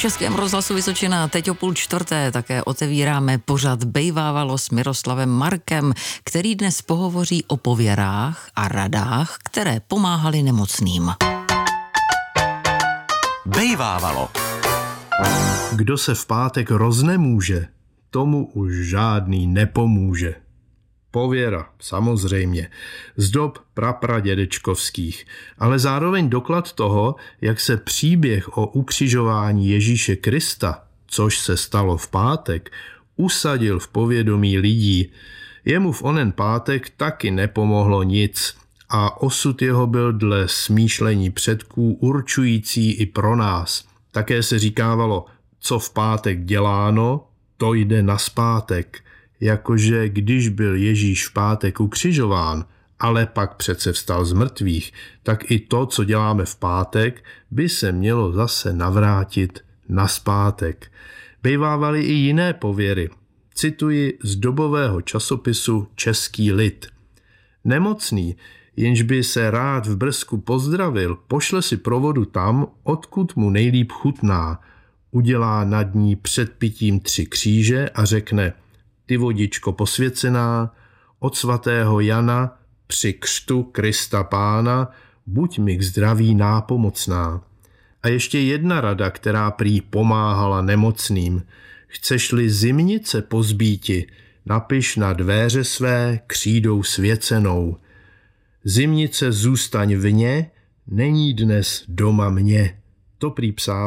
Českém rozhlasu Vysočina teď o 3:30 také otevíráme pořad Bejvávalo s Miroslavem Markem, který dnes pohovoří o pověrách a radách, které pomáhaly nemocným. Bejvávalo. Kdo se v pátek roznemůže, tomu už žádný nepomůže. Pověra, samozřejmě, z dob prapradědečkovských, ale zároveň doklad toho, jak se příběh o ukřižování Ježíše Krista, což se stalo v pátek, usadil v povědomí lidí. Jemu v onen pátek taky nepomohlo nic a osud jeho byl dle smýšlení předků určující i pro nás. Také se říkávalo, co v pátek děláno, to jde nazpátek. Jakože když byl Ježíš v pátek ukřižován, ale pak přece vstal z mrtvých, tak i to, co děláme v pátek, by se mělo zase navrátit nazpátek. Bejvávaly i jiné pověry. Cituji z dobového časopisu Český lid. Nemocný, jenž by se rád v Brzku pozdravil, pošle si provodu tam, odkud mu nejlíp chutná. Udělá nad ní před pitím 3 kříže a řekne: Ty vodičko posvěcená, od svatého Jana při křtu Krista Pána, buď mi k zdraví nápomocná. A ještě jedna rada, která prý pomáhala nemocným. Chceš-li zimnice pozbíti, napiš na dvéře své křídou svěcenou. Zimnice zůstaň vně, není dnes doma mě. To prý psal